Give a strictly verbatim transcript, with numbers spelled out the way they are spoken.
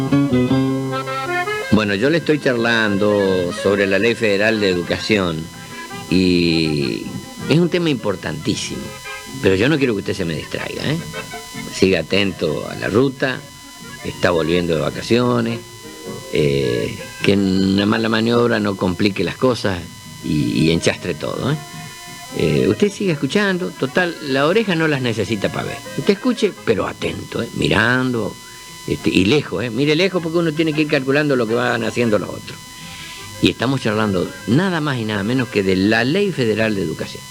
Bueno, yo le estoy charlando sobre la Ley Federal de Educación y es un tema importantísimo, pero yo no quiero que usted se me distraiga, ¿eh? Siga atento a la ruta, está volviendo de vacaciones, eh, que una mala maniobra no complique las cosas y, y enchastre todo, ¿eh? Eh, usted sigue escuchando, total, la oreja no las necesita para ver. Usted escuche, pero atento, ¿eh? Mirando, este, y lejos, ¿eh? Mire lejos porque uno tiene que ir calculando lo que van haciendo los otros. Y estamos charlando nada más y nada menos que de la Ley Federal de Educación.